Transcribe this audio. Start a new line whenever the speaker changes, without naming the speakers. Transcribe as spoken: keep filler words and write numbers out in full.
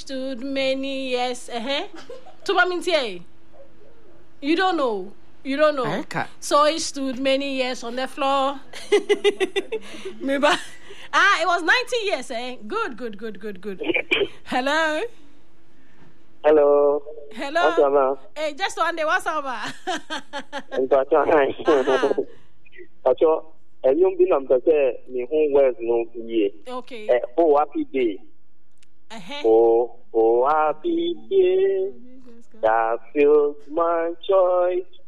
Stood many years. Uh-huh. Tuba mintie. You don't know. You don't know.
Okay.
So he stood many years on the floor. Maybe. Ah, it was ninety years, eh? Good, good, good, good, good. Hello?
Hello.
Hello?
What's up,
Hey, just one day, what's up?
and hi. Pacho, and you been on the me home words no ye.
Okay.
Eh, oh, happy day.
Uh-huh.
Oh, oh, happy day. That fills my joy.